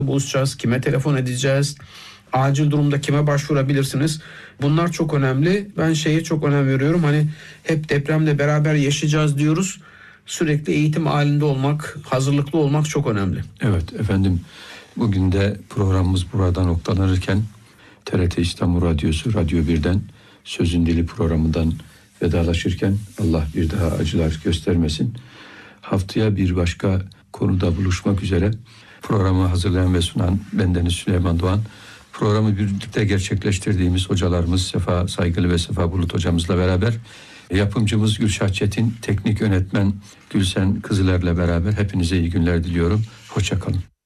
buluşacağız, kime telefon edeceğiz, acil durumda kime başvurabilirsiniz. Bunlar çok önemli. Ben şeye çok önem veriyorum. Hani hep depremle beraber yaşayacağız diyoruz. Sürekli eğitim halinde olmak, hazırlıklı olmak çok önemli. Evet efendim, bugün de programımız burada noktalanırken TRT İstanbul Radyosu Radyo 1'den Sözün Dili programından vedalaşırken Allah bir daha acılar göstermesin. Haftaya bir başka konuda buluşmak üzere. Programı hazırlayan ve sunan bendeniz Süleyman Doğan. Programı birlikte gerçekleştirdiğimiz hocalarımız Sefa Saygılı ve Sefa Bulut hocamızla beraber, yapımcımız Gülşah Çetin, teknik yönetmen Gülsen Kızıler'le beraber hepinize iyi günler diliyorum. Hoşça kalın.